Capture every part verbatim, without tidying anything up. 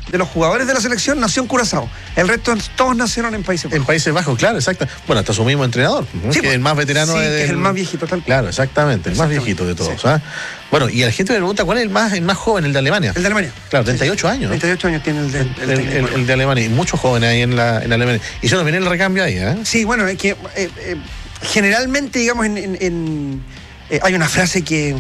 de los jugadores de la selección nació en Curazao. El resto todos nacieron en Países Bajos. En Países Bajos, claro, exacto. Bueno, hasta su mismo entrenador, ¿no? Sí, que es el más veterano. Sí, de, que es el más viejito, tal. Claro, exactamente, el más viejito de todos. Sí. ¿Ah? Bueno, y la gente me pregunta cuál es el más, el más joven, el de Alemania. El de Alemania. Claro, treinta y ocho años. treinta y ocho años tiene el de, el, el, el, el, el de Alemania. Y muchos jóvenes ahí en, la, en Alemania. Y eso no viene el recambio ahí, ¿eh? Sí, bueno, es que eh, eh, generalmente, digamos, en, en, en eh, hay una frase que...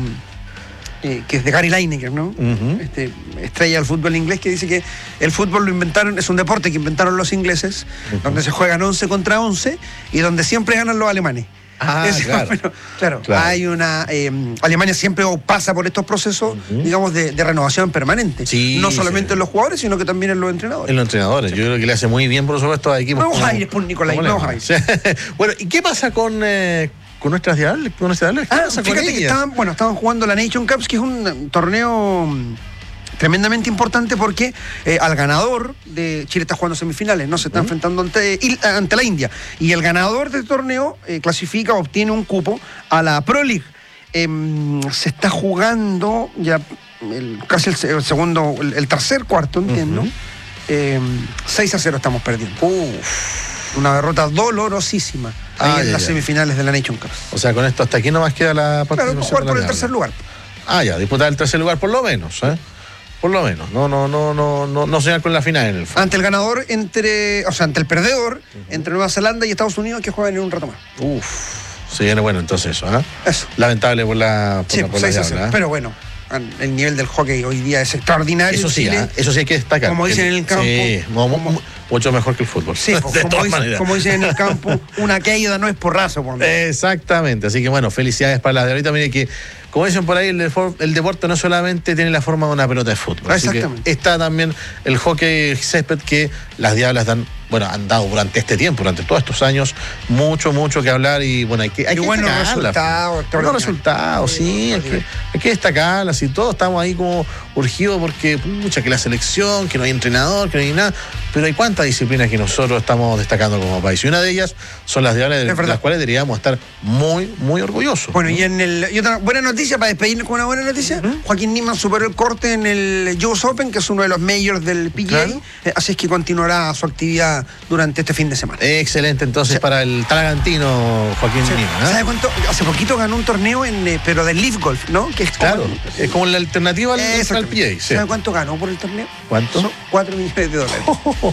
Eh, que es de Gary Lineker, ¿no? Uh-huh. Este, estrella del fútbol inglés, que dice que el fútbol lo inventaron, es un deporte que inventaron los ingleses, uh-huh. donde se juegan once contra once y donde siempre ganan los alemanes. Ah, es, claro. Bueno, claro, claro. Hay una... Eh, Alemania siempre pasa por estos procesos, uh-huh. digamos, de, de renovación permanente. Sí, no solamente sí. en los jugadores, sino que también en los entrenadores. En los entrenadores. Sí. Yo creo que le hace muy bien, por supuesto, a equipos. Nuevos aires, por Nicolás, nuevos aires. Sí. Bueno, ¿y qué pasa con... Eh, con nuestras diables? ¿Con nuestras diables? Ah, fíjate que estaban, bueno, estaban jugando la Nation Cup, que es un torneo tremendamente importante porque eh, al ganador de Chile está jugando semifinales, no se está uh-huh. enfrentando ante, ante la India, y el ganador del torneo eh, clasifica, obtiene un cupo a la Pro League. Eh, se está jugando ya el, casi el, el segundo, el, el tercer cuarto, entiendo. Uh-huh. eh, seis a cero estamos perdiendo. Uf. Una derrota dolorosísima ahí ah, en ya, las ya. semifinales de la Nation Cup. O sea, con esto hasta aquí nomás queda la participación. Claro, jugar por el tercer lugar. Ah, ya, disputar el tercer lugar por lo menos, ¿eh? Por lo menos. No, no, no, no, no, no soñar con la final en el fondo. Ante el ganador, entre, o sea, ante el perdedor, uh-huh. entre Nueva Zelanda y Estados Unidos, que juegan en un rato más. Uf, se viene bueno entonces eso, ¿eh? Eso. Lamentable por la por sí, la, por seis la a cero, diabla, ¿eh? Pero bueno, el nivel del hockey hoy día es extraordinario. Eso sí, Chile, ¿eh? Eso sí hay que destacar. Como dicen en el campo. Sí, como, mucho mejor que el fútbol. Sí, pues, como, dicen, como dicen en el campo, una caída no es porrazo. Por Exactamente, así que bueno, felicidades para las de ahorita. Mire que, como dicen por ahí, el, el deporte no solamente tiene la forma de una pelota de fútbol. Exactamente. Así que está también el hockey césped, que las diablas dan, bueno, han dado durante este tiempo, durante todos estos años, mucho, mucho que hablar y bueno, hay que, hay y que buenos resultados. Buenos resultados, sí, hay que, hay que destacarlas y todos estamos ahí como urgidos porque, pucha, que la selección, que no hay entrenador, que no hay nada, pero hay cuántas disciplinas que nosotros estamos destacando como país y una de ellas son las diablas, de las cuales deberíamos estar muy, muy orgullosos. Bueno, ¿no? y en el y otra buena noticia, para despedirnos con una buena noticia, uh-huh. Joaquín Niemann superó el corte en el U S Open, que es uno de los majors del P G A, claro. eh, así es que continuará su actividad durante este fin de semana. Excelente, entonces, sí. para el tragantino Joaquín sí. Niemann. ¿eh? ¿Sabe cuánto? Hace poquito ganó un torneo, en, eh, pero del Leaf Golf, ¿no? Que es como, claro, es como la alternativa al, al P G A. Sí. ¿Sabe cuánto ganó por el torneo? ¿Cuánto? Son cuatro millones de dólares.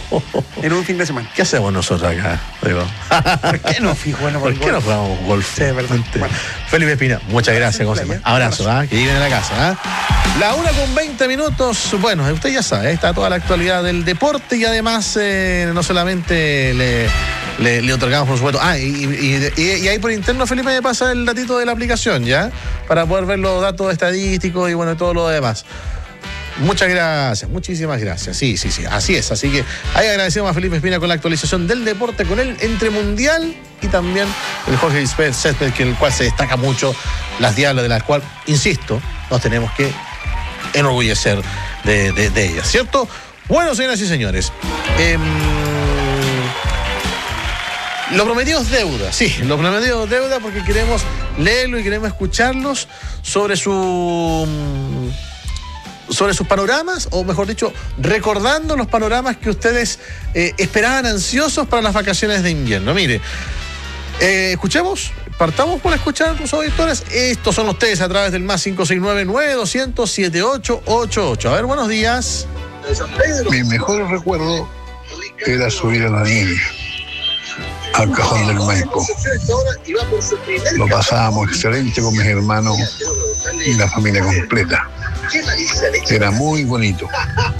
En un fin de semana. ¿Qué hacemos nosotros acá? Digo? ¿Por qué no fijo? Bueno, ¿Por, ¿Por qué no jugamos golf? Sí, verdad. Bueno. Felipe Espina, muchas gracias. ¿Cómo se llama? Abrazo, ¿eh? Que lleguen a la casa. ¿eh? La una con veinte minutos. Bueno, usted ya sabe, está toda la actualidad del deporte y además eh, no solamente le, le, le otorgamos, por supuesto. Ah, y, y, y, y ahí por interno, Felipe, me pasa el datito de la aplicación, ¿ya? Para poder ver los datos estadísticos y bueno, todo lo demás. Muchas gracias, muchísimas gracias. Sí, sí, sí, así es. Así que ahí agradecemos a Felipe Espina con la actualización del deporte, con el entre mundial y también el hockey césped, que el cual se destaca mucho las diablas, de las cuales, insisto, nos tenemos que enorgullecer de, de, de ellas, ¿cierto? Bueno, señoras y señores, eh, lo prometido es deuda, sí, lo prometido es deuda porque queremos leerlo y queremos escucharlos sobre su... sobre sus panoramas, o mejor dicho, recordando los panoramas que ustedes eh, esperaban ansiosos para las vacaciones de invierno. Mire, eh, escuchemos, partamos por escuchar a tus auditores. Estos son ustedes a través del más cinco seis nueve, nueve dos cero cero, siete ocho ocho ocho. A ver, buenos días. Mi mejor recuerdo era subir a la nieve al Cajón del Maipo. Lo pasábamos excelente con mis hermanos y la familia completa. Era muy bonito.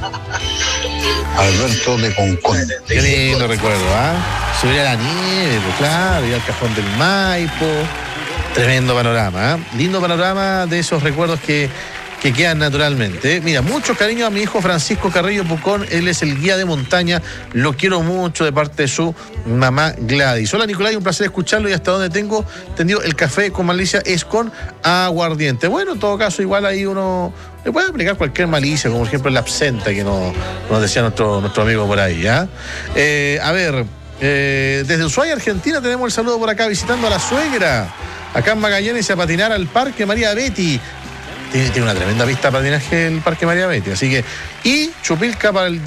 Alberto de Concón. Qué lindo recuerdo, ¿ah? ¿eh? Subir a la nieve, pues claro, ir al Cajón del Maipo. Tremendo panorama, ¿eh? Lindo panorama de esos recuerdos que, que quedan naturalmente, ¿eh? Mira, mucho cariño a mi hijo Francisco Carrillo Pucón. Él es el guía de montaña. Lo quiero mucho de parte de su mamá Gladys. Hola Nicolás, un placer escucharlo y hasta donde tengo entendido el café con malicia es con aguardiente. Bueno, en todo caso, igual ahí uno le puede aplicar cualquier malicia, como por ejemplo la absenta que nos, nos decía nuestro, nuestro amigo por ahí, ¿ya? Eh, a ver, eh, desde Ushuaia, Argentina, tenemos el saludo por acá visitando a la suegra. Acá en Magallanes a patinar al Parque María Betty. Tiene, tiene una tremenda pista de patinaje el Parque María Betty, así que, y Chupilca para el